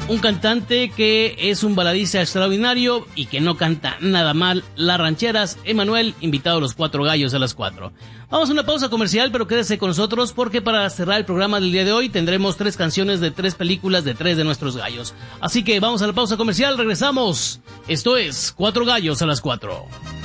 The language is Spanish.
un cantante que es un baladista extraordinario y que no canta nada mal las rancheras. Emanuel, invitado a los 4 gallos a las 4. Vamos a una pausa comercial, pero quédese con nosotros porque para cerrar el programa del día de hoy tendremos 3 canciones de 3 películas de 3 de nuestros gallos. Así que vamos a la pausa comercial, regresamos. Esto es 4 gallos a las 4.